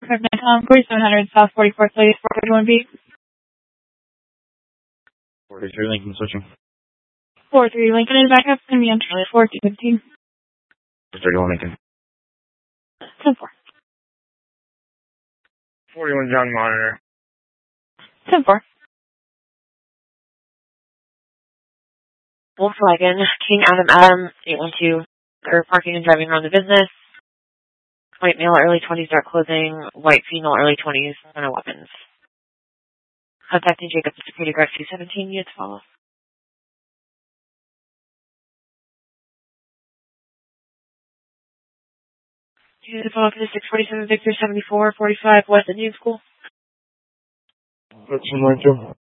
Tom, 4700 South 44th Lady, 431B. 43 Lincoln switching. 43 Lincoln is back up. It's going to be on Charlie 4215. 31 Lincoln. 10-4. 41 John Monitor. 10-4. Volkswagen, King Adam, 812, or parking and driving around the business. White male, early 20s, dark clothing. White female, early 20s, no weapons. Contacting Jacob, security guard 217, units follow. Units follow for the 647 Victor 7445 West Indian School. That's from